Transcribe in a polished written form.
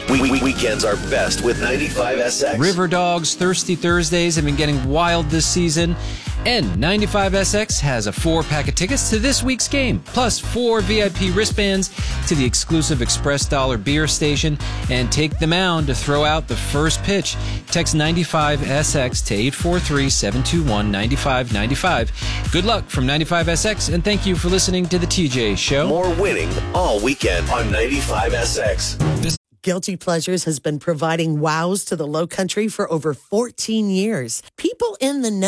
Weekends are best with 95SX. River Dogs Thirsty Thursdays have been getting wild this season, and 95SX has a 4-pack of tickets to this week's game, plus 4 VIP wristbands to the exclusive Express Dollar beer station, and take the mound to throw out the first pitch. Text 95SX to 843-721-9595. Good luck from 95SX, and thank you for listening to The TJ Show. More winning all weekend on 95SX. Guilty Pleasures has been providing wows to the Low Country for over 14 years. People in the